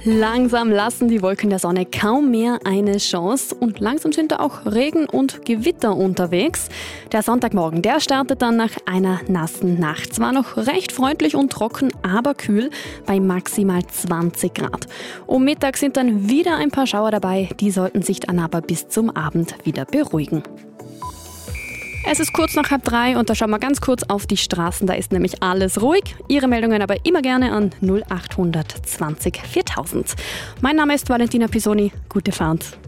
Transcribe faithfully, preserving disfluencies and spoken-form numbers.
Langsam lassen die Wolken der Sonne kaum mehr eine Chance und langsam sind da auch Regen und Gewitter unterwegs. Der Sonntagmorgen, der startet dann nach einer nassen Nacht. Zwar noch recht freundlich und trocken, aber kühl bei maximal zwanzig Grad. Um Mittag sind dann wieder ein paar Schauer dabei, die sollten sich dann aber bis zum Abend wieder beruhigen. Es ist kurz nach halb drei und da schauen wir ganz kurz auf die Straßen, da ist nämlich alles ruhig. Ihre Meldungen aber immer gerne an null acht zwanzig viertausend. Mein Name ist Valentina Pisoni, gute Fahrt.